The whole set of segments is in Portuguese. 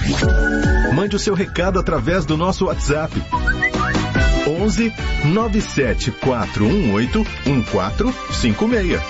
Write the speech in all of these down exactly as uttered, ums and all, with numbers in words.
Mande o seu recado através do nosso WhatsApp. onze nove sete quatro um oito um quatro cinco seis.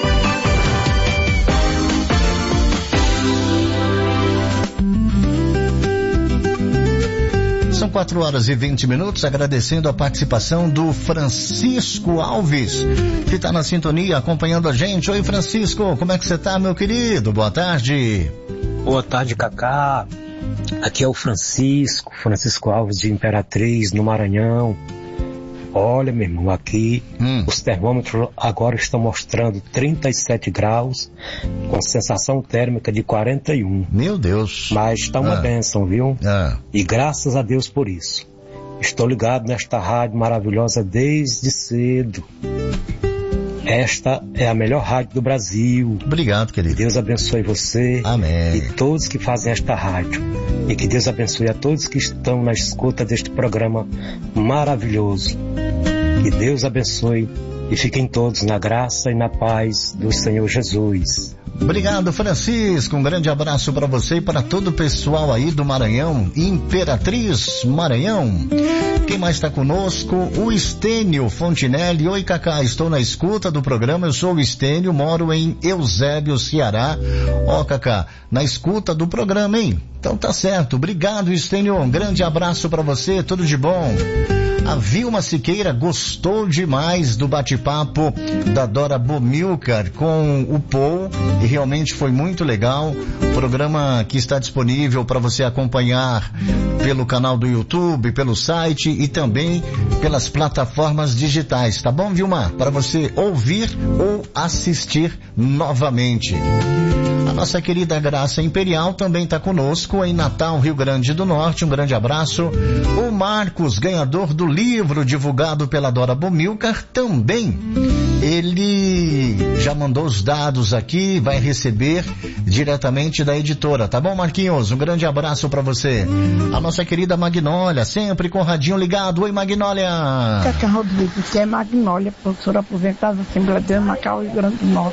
São quatro horas e vinte minutos, agradecendo a participação do Francisco Alves, que está na sintonia, acompanhando a gente. Oi, Francisco, como é que você está, meu querido? Boa tarde. Boa tarde, Cacá. Aqui é o Francisco, Francisco Alves de Imperatriz, no Maranhão. Olha, meu irmão, aqui hum. os termômetros agora estão mostrando trinta e sete graus, com sensação térmica de quarenta e um. Meu Deus. Mas está uma ah. bênção, viu? Ah. E graças a Deus por isso. Estou ligado nesta rádio maravilhosa desde cedo. Esta é a melhor rádio do Brasil. Obrigado, querido. Deus abençoe você. Amém. E todos que fazem esta rádio. E que Deus abençoe a todos que estão na escuta deste programa maravilhoso. Que Deus abençoe e fiquem todos na graça e na paz do Senhor Jesus. Obrigado, Francisco. Um grande abraço para você e para todo o pessoal aí do Maranhão, Imperatriz Maranhão. Quem mais está conosco? O Estênio Fontinelli. Oi, Cacá, estou na escuta do programa. Eu sou o Estênio, moro em Eusébio, Ceará. Ó, Cacá, na escuta do programa, hein? Então tá certo. Obrigado, Estênio. Um grande abraço para você. Tudo de bom. A Vilma Siqueira gostou demais do bate-papo da Dora Bomilcar com o Paul e realmente foi muito legal. Programa que está disponível para você acompanhar pelo canal do YouTube, pelo site e também pelas plataformas digitais, tá bom, Vilma? Para você ouvir ou assistir novamente. A nossa querida Graça Imperial também está conosco em Natal, Rio Grande do Norte. Um grande abraço. O Marcos, ganhador do livro divulgado pela Dora Bomilcar, também. Ele já mandou os dados aqui, vai receber diretamente da editora, tá bom, Marquinhos? Um grande abraço para você. A nossa querida Magnólia, sempre com o radinho ligado. Oi, Magnólia. Cacá Rodrigues, que é Magnólia, professora aposentada da Assembleia de Macau, Rio Grande do Norte.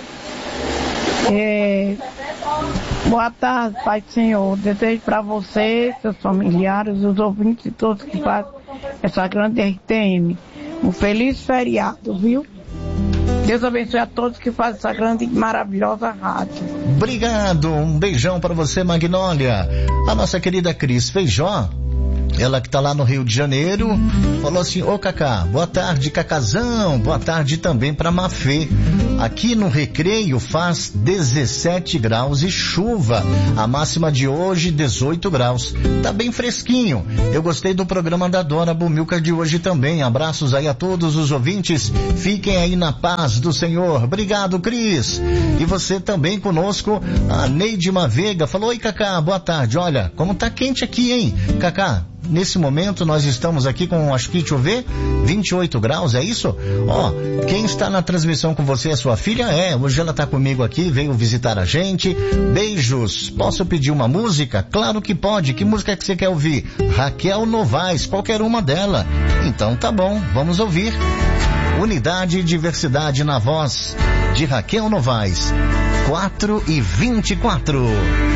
É... Boa tarde, Pai do Senhor. Desejo para você, seus familiares, os ouvintes e todos que fazem essa grande R T M um feliz feriado, viu? Deus abençoe a todos que fazem essa grande e maravilhosa rádio. Obrigado, um beijão para você, Magnólia. A nossa querida Cris Feijó, ela que tá lá no Rio de Janeiro, falou assim: ô Cacá, boa tarde, Cacazão, boa tarde também pra Mafê. Aqui no Recreio faz dezessete graus e chuva. A máxima de hoje, dezoito graus. Tá bem fresquinho. Eu gostei do programa da Dora Bomilcar de hoje também. Abraços aí a todos os ouvintes. Fiquem aí na paz do Senhor. Obrigado, Cris. E você também conosco, a Neide Mavega. Falou: oi, Cacá, boa tarde. Olha, como tá quente aqui, hein? Cacá, nesse momento nós estamos aqui com, acho que, deixa eu ver, vinte e oito graus, é isso? Ó, quem está na transmissão com você é sua filha? É, hoje ela está comigo aqui, veio visitar a gente. Beijos. Posso pedir uma música? Claro que pode. Que música que você quer ouvir? Raquel Novaes, qualquer uma dela. Então tá bom, vamos ouvir. Unidade e Diversidade na voz de Raquel Novaes. quatro e vinte e quatro.